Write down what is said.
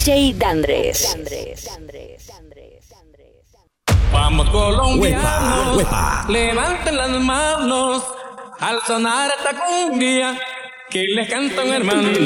DJ Dandres. Vamos colombianos, levanten las manos al sonar esta cumbia que les canta un hermano.